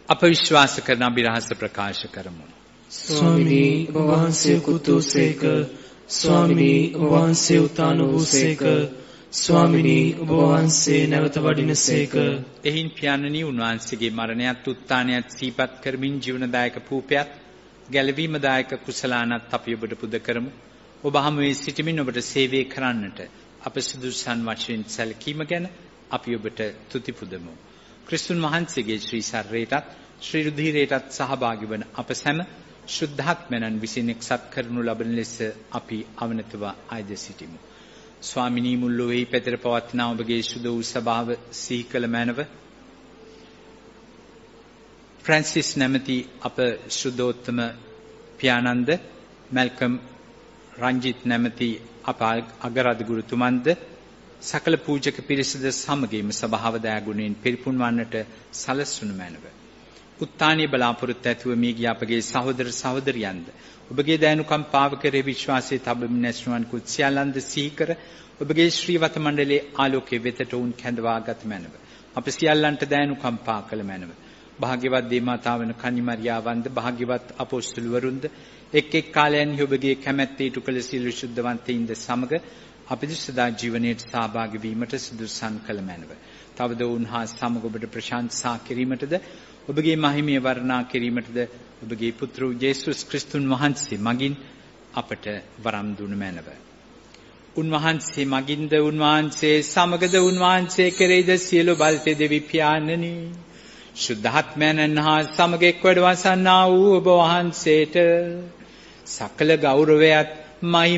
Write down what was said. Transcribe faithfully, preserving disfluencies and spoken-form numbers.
අප විශ්වාස කරන අභිරහස ප්‍රකාශ කරමු. ස්වාමිනී ඔබ වහන්සේ කුතුසේක, ස්වාමිනී ඔබ වහන්සේ උතාන වූසේක, ස්වාමිනී ඔබ වහන්සේ නැවත වඩිනසේක. එහින් පියාණනි උන්වහන්සේගේ මරණයත් උත්ථානයත් සිහිපත් කරමින් ජීවනදායක පූපයත් ගැලවීමදායක කුසලානත් අපි ඔබට පුද කරමු. ඔබ හමුවේ සිටමින් ඔබට සේවය කරන්නට අප සුදුසුසන් වශයෙන් සැලකීම ගැන අපි ඔබට තුති පුදමු. ක්‍රිස්තුන් වහන්සේගේ ශ්‍රී ශරීරයටත් ශ්‍රී රුධිරයටත් සහභාගී වන අප සැම ශුද්ධාත්මයන් විසින් එක්සත් කරනු ලබන ලෙස අපි අවනතව ආයද සිටිමු. ස්වාමිනී මුල්ලොවෙහි පැතර පවත්නා ඔබගේ සුද වූ සභාව සිහි කළ මැනව ෆ්‍රැන්සිස් නැමැති අප ශුද්ධෝත්තම පියාණන්ද, මැල්කම් රංජිත් නැමැති අප අගරාධ ගුරුතුමන්ද, සකල පූජක පිරිසද සමගින්ම සභාව දයාගුණයෙන් පිරිපුන් වන්නට සලස්වනු මැනව. උත්ථානීය බලාපොරොත්තු ඇතුව මිය ගිය අපගේ සහෝදර සහෝදරියන්ද ඔබගේ දයනුකම් පාව කරේ විශ්වාසයේ තබමින් නැස්නුවන් කුත් සියල්ලන්ද සිහි කර ඔබගේ ශ්‍රීවත මණ්ඩලයේ ආලෝකයේ වෙතට උන් කැඳවාගත් මැනව. අප සියල්ලන්ට දයනුකම් පා කළ මැනව. භාග්‍යවත් දේවමාතාවන කන්නිමරියාවන්ද, භාග්‍යවත් අපොස්තුලවරුන්ද එක් එක් කාලයන්හි ඔබගේ කැමැත්ත ඉටු කළ සියලු ශුද්ධවන්තයින්ද සමග අපිට සදා ජීවනයේ සහභාගී වීමට සුදුසුසන් කළ මැනව. තවද උන්හා සමග ඔබට ප්‍රශංසා කිරීමටද ඔබගේ මහිමය වර්ණනා කිරීමටද ඔබගේ පුත්‍ර යේසුස් ක්‍රිස්තුන් වහන්සේ මගින් අපට වරම් දුන මැනව. උන්වහන්සේ මගින්ද, උන්වහන්සේ සමගද, උන්වහන්සේ කෙරෙහිද සියලු බල්තේ දෙවි පියාණනි, ශුද්ධාත්මයන් හා සමග එක් වැඩ වසන්නා වූ ඔබ වහන්සේට සකල ගෞරවයත් මහිම